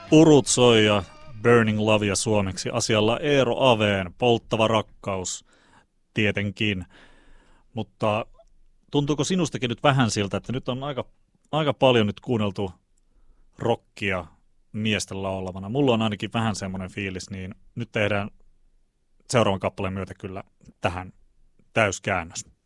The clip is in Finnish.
Urut soi ja Burning Lovea suomeksi asialla Eero Aveen, polttava rakkaus tietenkin. Mutta tuntuuko sinustakin nyt vähän siltä, että nyt on aika paljon nyt kuunneltu rockia miesten laulamana? Mulla on ainakin vähän semmoinen fiilis, niin nyt tehdään seuraavan kappaleen myötä kyllä tähän täyskäännös.